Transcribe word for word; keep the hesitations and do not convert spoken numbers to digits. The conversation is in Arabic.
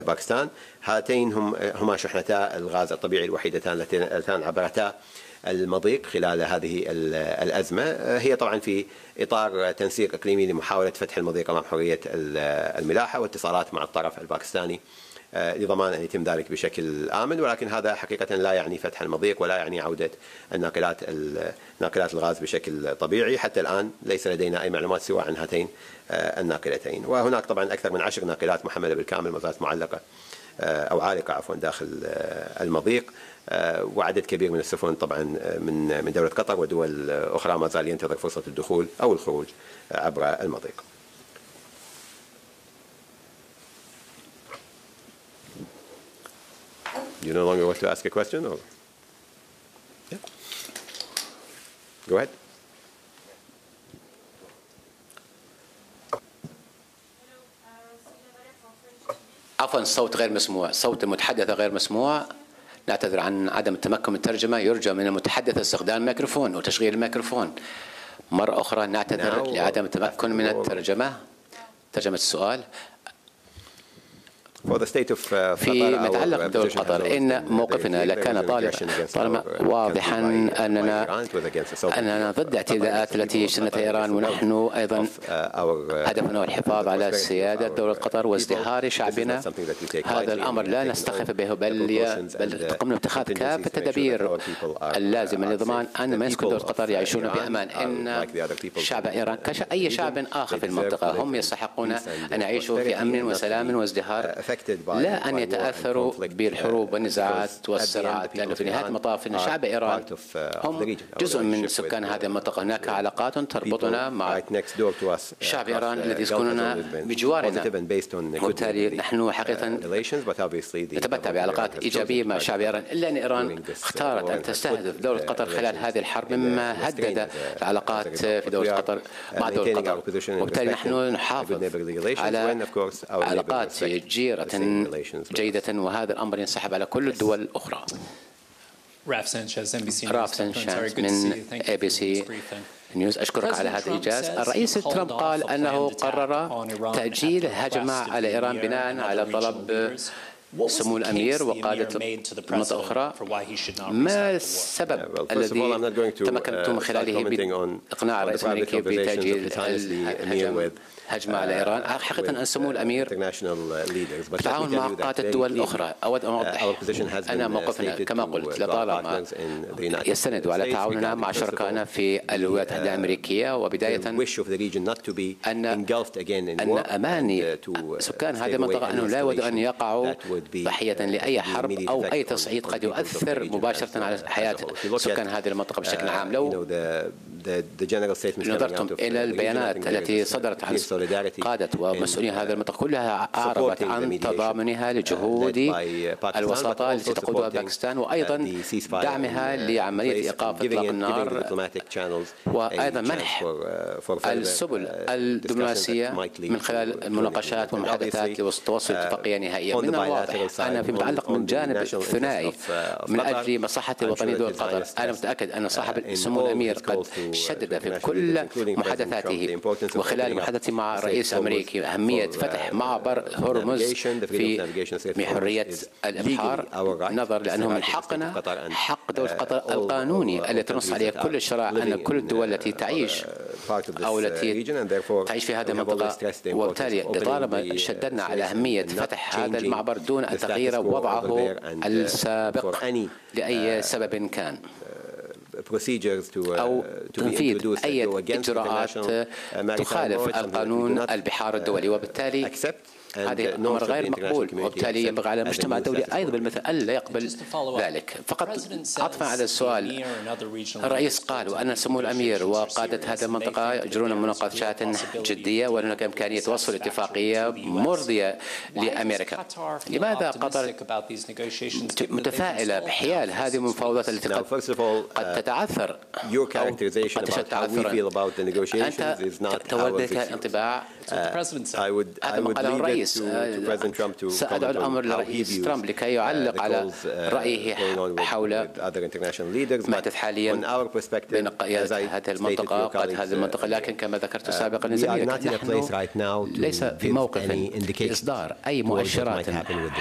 باكستان. هاتين هم هما شحنتا الغاز الطبيعي الوحيدتان اللتان عبرتا المضيق خلال هذه الأزمة. هي طبعا في إطار تنسيق إقليمي لمحاولة فتح المضيق أمام حرية الملاحة واتصالات مع الطرف الباكستاني لضمان أن يتم ذلك بشكل آمن، ولكن هذا حقيقة لا يعني فتح المضيق ولا يعني عودة الناقلات ناقلات الغاز بشكل طبيعي. حتى الآن ليس لدينا أي معلومات سوى عن هاتين الناقلتين، وهناك طبعا أكثر من عشر ناقلات محملة بالكامل ما زالت معلقة أو عالقة عفوا داخل المضيق، وعدد كبير من السفن طبعا من من دولة قطر ودول أخرى ما زال ينتظر فرصة الدخول أو الخروج عبر المضيق. You no longer want to ask a question, or yeah. Go ahead. عفوا الصوت غير مسموع، صوت المتحدثة غير مسموع. نعتذر عن عدم التمكن من الترجمة. يرجى من المتحدث استخدام الميكروفون وتشغيل الميكروفون. مرة أخرى نعتذر لعدم التمكن من الترجمة. ترجمة السؤال في متعلق بدولة قطر، إن موقفنا لكان طالما واضحا أننا أننا ضد الاعتداءات التي شنتها إيران، ونحن أيضا هدفنا هو الحفاظ على سيادة دولة قطر وازدهار شعبنا. هذا الأمر لا نستخف به، بل بل قمنا باتخاذ كافة التدابير اللازمة لضمان أن من يسكن دولة قطر يعيشون بأمان. إن شعب إيران كأي شعب آخر في المنطقة هم يستحقون أن يعيشوا في أمن وسلام وازدهار، لا أن يتأثروا بالحروب والنزاعات والصراعات، لأنه في نهاية المطاف إن شعب إيران هم جزء من سكان هذه المنطقة. هناك علاقات تربطنا مع شعب إيران الذي يسكنون بجوارنا، وبالتالي نحن حقيقة نتمتع بعلاقات إيجابية مع شعب إيران، إلا أن إيران اختارت أن تستهدف دولة قطر خلال هذه الحرب، مما هدد العلاقات في دولة قطر مع دولة قطر، وبالتالي نحن نحافظ على علاقات جيرة جيدة، وهذا الأمر ينسحب على كل الدول الأخرى. راف سانشيز من إيه بي سي نيوز. أشكرك على هذا الإيجاز. الرئيس ترامب قال أنه قرر تأجيل الهجمة على إيران بناء على طلب سمو الأمير وقادة المنطقة أخرى. ما السبب الذي تمكنتم خلاله بإقناع الرئيس الأمريكي بتأجيل الهجمة هجمة على إيران؟ حقيقة أن سمو الأمير بالتعاون مع قادة الدول الأخرى. أود أن أوضح أن موقفنا كما قلت لطالما يستند على تعاوننا مع شركائنا في الولايات المتحدة الأمريكية، وبداية أن أن أماني سكان هذه المنطقة أنه لا يود أن يقعوا ضحية لأي حرب أو أي تصعيد قد يؤثر مباشرة على حياة سكان هذه المنطقة بشكل عام. لو نظرتم إلى البيانات التي صدرت عن قادة ومسؤولين هذه المنطقة، كلها أعربت عن تضامنها لجهود الوساطة التي تقودها باكستان، وأيضا دعمها لعملية إيقاف إطلاق النار، وأيضا منح السبل الدبلوماسية من خلال المناقشات والمحادثات لتوصل اتفاقية نهائية. من الواضح أن في متعلق من جانب الثنائي من أجل مصلحة الوطنية دول قطر، أنا متأكد أن صاحب سمو الأمير قد شدد في كل محادثاته وخلال محادثته مع الرئيس الأمريكي أهمية فتح معبر هرمز في حرية الإبحار، نظر لأنه من حقنا حق دولة قطر القانوني التي تنص عليه كل الشرائع أن كل الدول التي تعيش أو التي تعيش في هذه المنطقة، وبالتالي لطالما شددنا على أهمية فتح هذا المعبر دون أن تغيير وضعه السابق لأي سبب كان أو تنفيذ أي إجراءات تخالف القانون البحار الدولي، وبالتالي هذا أمر غير مقبول، وبالتالي ينبغي على المجتمع الدولي أيضا بالمثل ألا يقبل ذلك. فقط عطفا على السؤال، الرئيس قال وأن سمو الأمير وقادة هذه المنطقة يجرون مناقشات جدية وهناك إمكانية وصول اتفاقية مرضية لأمريكا. لماذا قطر متفائلة بحيال هذه المفاوضات التي قد تتعثر أو قد تشهد تعثرا؟ أنت تولدك انطباع هذا ما قاله الرئيس الرئيس سأدعو الأمر للرئيس ترامب لكي يعلق على رأيه حول ما يحدث حاليا بين قيادة هذه المنطقة وقادة هذه المنطقة. لكن كما ذكرت سابقا نحن ليس في موقف إصدار أي مؤشرات